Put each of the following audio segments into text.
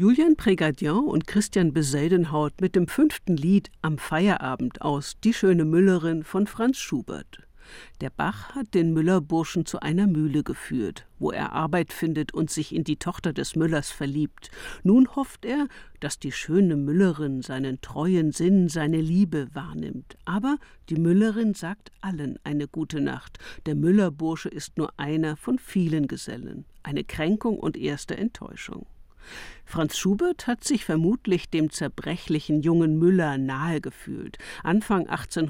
Julian Prégardien und Christian Bezuidenhout mit dem 5. Lied Am Feierabend aus Die schöne Müllerin von Franz Schubert. Der Bach hat den Müllerburschen zu einer Mühle geführt, wo er Arbeit findet und sich in die Tochter des Müllers verliebt. Nun hofft er, dass die schöne Müllerin seinen treuen Sinn, seine Liebe wahrnimmt. Aber die Müllerin sagt allen eine gute Nacht. Der Müllerbursche ist nur einer von vielen Gesellen. Eine Kränkung und erste Enttäuschung. Franz Schubert hat sich vermutlich dem zerbrechlichen jungen Müller nahe gefühlt. Anfang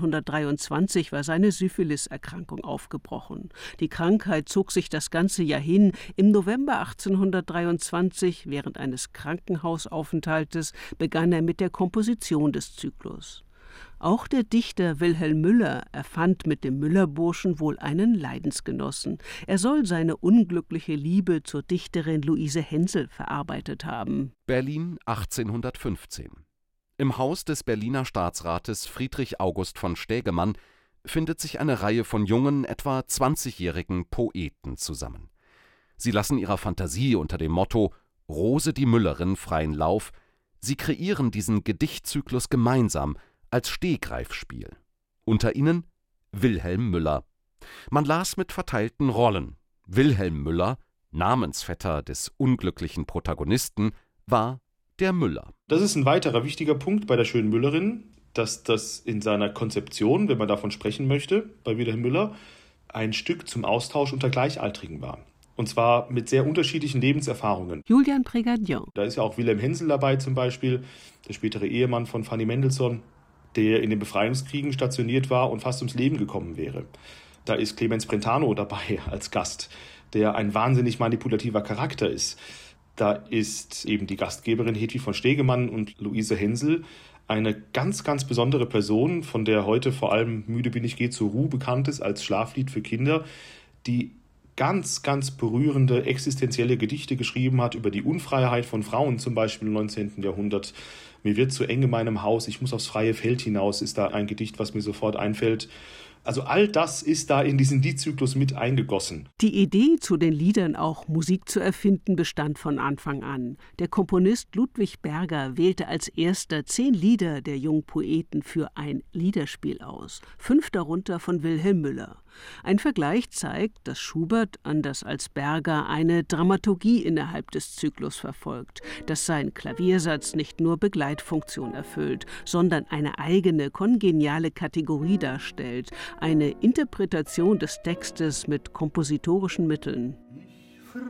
1823 war seine Syphiliserkrankung aufgebrochen. Die Krankheit zog sich das ganze Jahr hin. Im November 1823, während eines Krankenhausaufenthaltes, begann er mit der Komposition des Zyklus. Auch der Dichter Wilhelm Müller erfand mit dem Müllerburschen wohl einen Leidensgenossen. Er soll seine unglückliche Liebe zur Dichterin Luise Hensel verarbeitet haben. Berlin 1815. Im Haus des Berliner Staatsrates Friedrich August von Stägemann findet sich eine Reihe von jungen, etwa 20-jährigen Poeten zusammen. Sie lassen ihrer Fantasie unter dem Motto »Rose die Müllerin« freien Lauf. Sie kreieren diesen Gedichtzyklus gemeinsam als Stegreifspiel. Unter ihnen Wilhelm Müller. Man las mit verteilten Rollen. Wilhelm Müller, Namensvetter des unglücklichen Protagonisten, war der Müller. Das ist ein weiterer wichtiger Punkt bei der schönen Müllerin, dass das in seiner Konzeption, wenn man davon sprechen möchte, bei Wilhelm Müller, ein Stück zum Austausch unter Gleichaltrigen war. Und zwar mit sehr unterschiedlichen Lebenserfahrungen. Julian Prégardien. Da ist ja auch Wilhelm Hensel dabei zum Beispiel, der spätere Ehemann von Fanny Mendelssohn, der in den Befreiungskriegen stationiert war und fast ums Leben gekommen wäre. Da ist Clemens Brentano dabei als Gast, der ein wahnsinnig manipulativer Charakter ist. Da ist eben die Gastgeberin Hedwig von Stegemann und Luise Hensel eine ganz, ganz besondere Person, von der heute vor allem Müde bin ich, geh zur Ruhe bekannt ist als Schlaflied für Kinder, die ganz, ganz berührende existenzielle Gedichte geschrieben hat über die Unfreiheit von Frauen, zum Beispiel im 19. Jahrhundert. Mir wird zu eng in meinem Haus, ich muss aufs freie Feld hinaus, ist da ein Gedicht, was mir sofort einfällt. Also all das ist da in diesen Liedzyklus mit eingegossen. Die Idee, zu den Liedern auch Musik zu erfinden, bestand von Anfang an. Der Komponist Ludwig Berger wählte als erster 10 Lieder der jungen Poeten für ein Liederspiel aus, 5 darunter von Wilhelm Müller. Ein Vergleich zeigt, dass Schubert, anders als Berger, eine Dramaturgie innerhalb des Zyklus verfolgt, dass sein Klaviersatz nicht nur Begleitfunktion erfüllt, sondern eine eigene, kongeniale Kategorie darstellt, eine Interpretation des Textes mit kompositorischen Mitteln.